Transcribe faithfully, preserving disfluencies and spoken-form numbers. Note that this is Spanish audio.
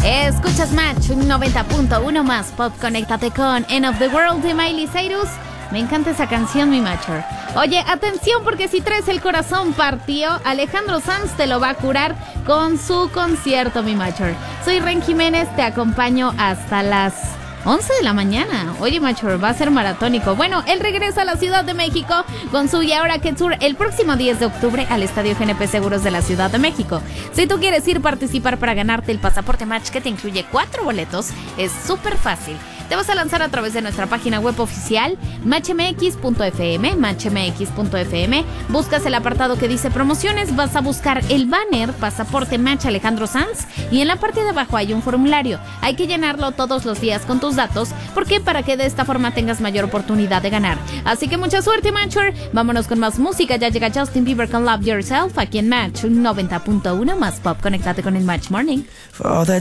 Escuchas Match noventa punto uno más pop. Conéctate con End of the World de Miley Cyrus. Me encanta esa canción, mi Matcher. Oye, atención, porque si traes el corazón partido, Alejandro Sanz te lo va a curar con su concierto, mi Matcher. Soy Ren Jiménez, te acompaño hasta las once de la mañana. Oye, Matcher, va a ser maratónico. Bueno, él regresa a la Ciudad de México con su Y Ahora Qué Tour el próximo diez de octubre al Estadio G N P Seguros de la Ciudad de México. Si tú quieres ir a participar para ganarte el pasaporte Match, que te incluye cuatro boletos, es súper fácil. Te vas a lanzar a través de nuestra página web oficial, match m x punto f m, match m x punto f m. Buscas el apartado que dice promociones, vas a buscar el banner Pasaporte Match Alejandro Sanz y en la parte de abajo hay un formulario. Hay que llenarlo todos los días con tus datos, porque para que de esta forma tengas mayor oportunidad de ganar. Así que mucha suerte, Matcher. Vámonos con más música. Ya llega Justin Bieber con Love Yourself aquí en Match noventa punto uno más pop. Conéctate con el Match Morning.